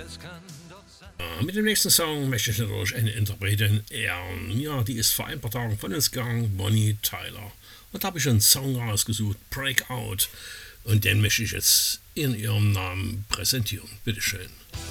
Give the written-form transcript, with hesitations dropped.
Mit dem nächsten Song möchte ich natürlich eine Interpretin ehren. Ja, die ist vor ein paar Tagen von uns gegangen, Bonnie Tyler. Und da habe ich einen Song rausgesucht, Breakout. Und den möchte ich jetzt in ihrem Namen präsentieren. Bitteschön.